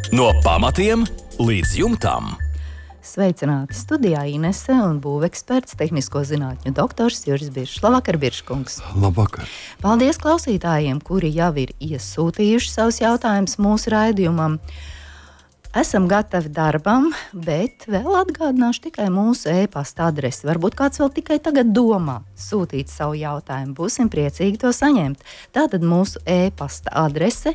No pamatiem līdz jumtam. Sveicināti studijā Inese un būveksperts, tehnisko zinātņu doktors Juris Biršs. Labvakar, Birškungs. Labvakar. Paldies klausītājiem, kuri jau ir iesūtījuši savus jautājumus mūsu raidījumam. Esam gatavi darbam, bet vēl atgādināšu tikai mūsu e-pasta adresi. Varbūt kāds vēl tikai tagad domā sūtīt savu jautājumu. Būsim priecīgi to saņemt. Tātad mūsu e-pasta adrese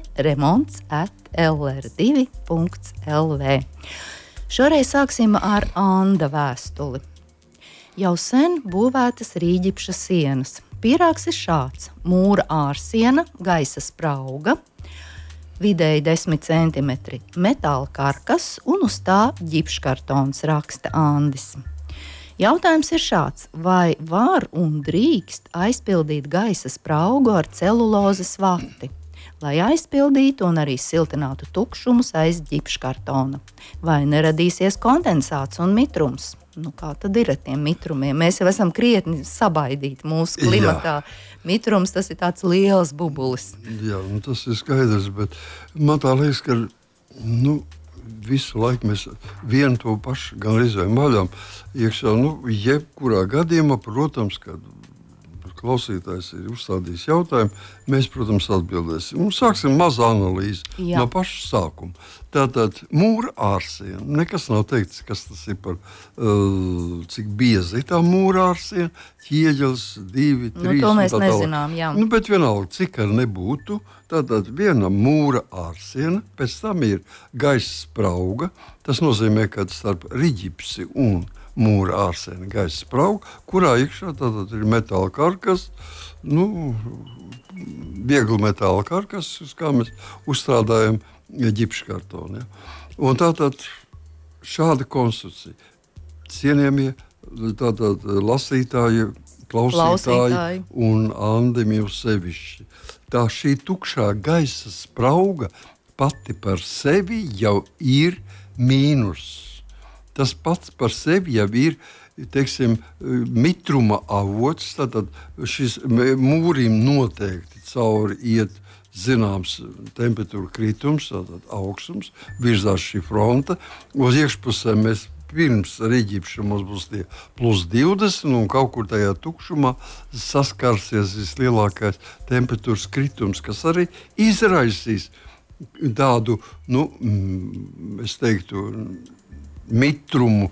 remonts@lr2.lv. Šoreiz sāksim ar Anda vēstuli. Jau sen būvētas Rīģipša sienas. Pierāks ir šāds: mūra ārsiena, gaisa sprauga, vidēji 10 cm, metāla karkas un uz tā ģipškartons, raksta Andis. Jautājums ir šāds: vai var un drīkst aizpildīt gaisa spraugu ar celulozes vati, lai aizpildītu un arī siltinātu tukšumus aiz ģipškartona? Vai neradīsies kondensāts un mitrums? Kā tad ir ar tiem mitrumiem? Mēs jau esam krietni sabaidīti mūsu klimatā. Jā. Mitrums, tas ir tāds liels bubulis. Jā, tas ir skaidrs, bet man tā liekas, ka visu laiku mēs vienu to pašu gan izvēm maļām iekšā. Jebkurā gadījumā, protams, kad klausītājs ir uzstādījis jautājumu, mēs, protams, atbildēsim. Sāksim mazu analīzi no paša sākuma. Tātad mūra ārsiena. Nekas nav teikts, kas tas ir par cik bieza ir tā mūra ārsiena. Ķieģelis, 2, 3. To mēs nezinām, jā. Bet vienalga, cik ar nebūtu, tātad viena mūra ārsiena, pēc tam ir gaisa sprauga. Tas nozīmē, ka starp riģipsi un mūra ārsiena gaisa sprauga, kurā iekšā tātad ir metāla karkas, viegli metāla karkas, uz kā mēs uzstrādājam ģipškartonu. Ja? Un tātad šāda konstrukcija. Cienījamie tātad lasītāji, klausītāji un Andim jau sevišķi. Tā šī tukšā gaisa sprauga pati par sevi jau ir mīnus. Tas pats par sevi jau ir, teiksim, mitruma avots. Tātad šis mūrim noteikti cauri iet zināms temperatūra kritums, tātad augstums, virzās šī fronta. Uz iekšpusē mēs pirms Rīģipša mums būs tie +20 un kaut kur tajā tukšumā saskarsies vislielākais temperatūras kritums, kas arī izraisīs tādu, es teiktu, mitruma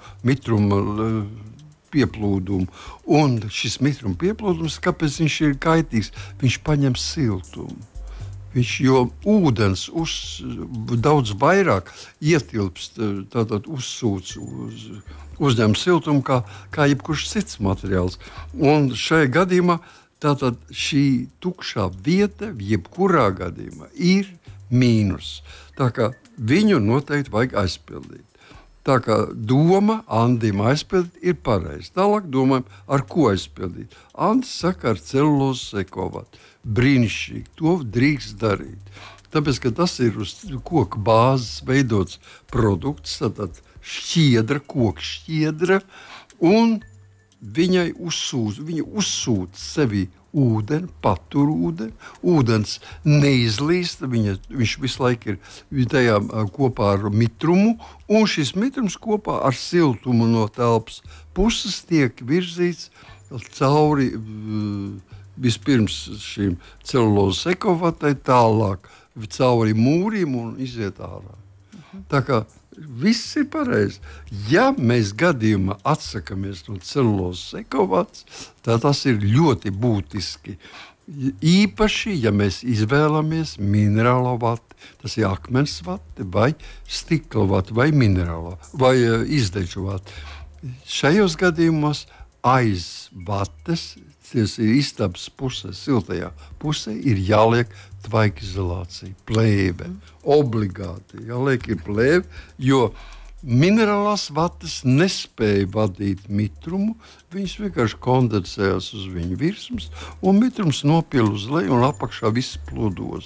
pieplūdumu. Un šis mitruma pieplūdums, kāpēc viņš ir kaitīgs? Viņš paņem siltumu. Jo ūdens daudz vairāk ietilpst, tātad uzsūc, uzņem siltumu kā jebkurš cits materiāls. Un šajā gadījumā tātad šī tukšā vieta jebkurā gadījumā ir mīnus. Tā kā viņu noteikti vajag aizpildīt. Tā kā doma Andim aizpildīt ir pareizi. Tālāk domājam, ar ko aizpildīt. Andis saka ar celulozes ekovatu. Brīnišķīgi, to drīkst darīt. Tāpēc, ka tas ir uz koka bāzes veidots produkts, tātad šķiedra, koka šķiedra, un viņa uzsūta sevi ūdeni, patur ūdeni, ūdens neizlīst, viņš visu laiku ir tajā kopā ar mitrumu, un šis mitrums kopā ar siltumu no telpas puses tiek virzīts cauri vispirms šīm celulozes ekovatai, tālāk cauri mūrim un iziet ārā. Tā kā viss ir pareizi. Ja mēs gadījumā atsakamies no celulozes ekovats, tad tas ir ļoti būtiski. Īpaši, ja mēs izvēlamies minerālo vati, tas ir akmens vati vai stikla vati vai minerālo vai izdeču vati. Šajos gadījumos aiz vates, tas ir istabas pusē, siltajā pusē, ir jāliek tvaikizolācija, plēve. Obligāti jāliek ir plēve, jo minerālās vatas nespēja vadīt mitrumu, viņas vienkārši kondensējās uz viņu virsmas, un mitrums nopil uz leju un apakšā viss plūdos.